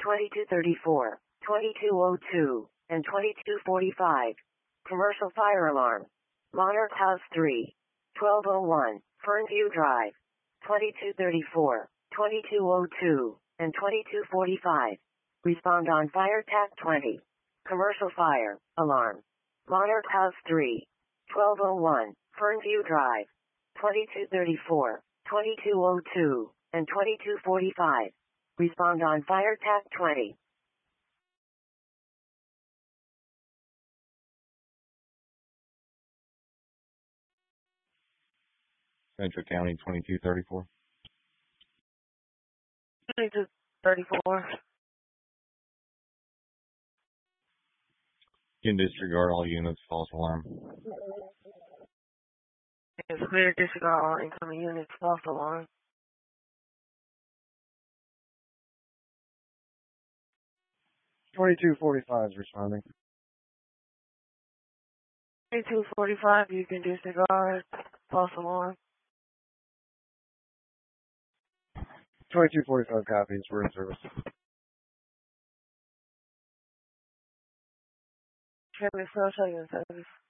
2234, 2202, and 2245. Commercial fire alarm. Monarch House 3, 1201, Fernview Drive. 2234, 2202, and 2245. Respond on fire TAC 20. Commercial fire alarm. Monarch House 3, 1201, Fernview Drive. 2234, 2202, and 2245. Respond on fire TAC 20. Central County 2234. 2234. Can disregard all units, false alarm. It's clear to disregard all incoming units, false alarm. 2245 is responding. 2245, you can disregard, false alarm. 2245 copies, we're in service. Kevin, so show you in service.